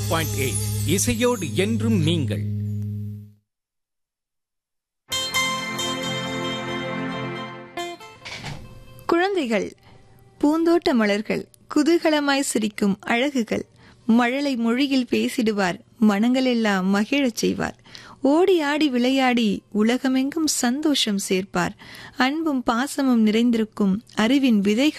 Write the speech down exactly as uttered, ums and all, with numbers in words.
Point eight இசையோடு என்றும் நீங்கள். குழந்தைகள், பூந்தோட்ட மலர்கள், குதூகலமாய் சிரிக்கும் அழகுகள், மழலை மொழியில் பேசிடுவார், மனங்களெல்லாம் மகிழச் செய்வார். ஓடி ஆடி விளையாடி உலகமெங்கும் சந்தோஷம் சேர்ப்பார். அன்பும் பாசமும் நிறைந்திருக்கும் அறிவின் விதைகள்